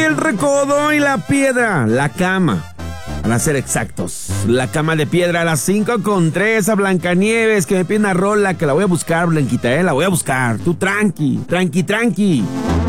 el recodo y la piedra, la cama. Para ser exactos, la cama de piedra a las 5:03 a Blancanieves, que me pide una rola, que la voy a buscar, Blanquita, la voy a buscar. Tú tranqui.